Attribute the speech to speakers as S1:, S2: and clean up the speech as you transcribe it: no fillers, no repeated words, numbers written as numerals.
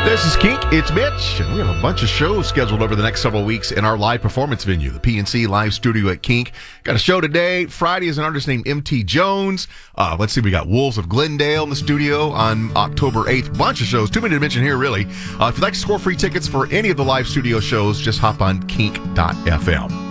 S1: This is Kink, it's Mitch, and we have a bunch of shows scheduled over the next several weeks in our live performance venue, the PNC Live Studio at Kink. Got a show today. Friday is an artist named MT Jones. Let's see, we got Wolves of Glendale in the studio on October 8th. Bunch of shows, too many to mention here, really. If you'd like to score free tickets for any of the live studio shows, just hop on kink.fm.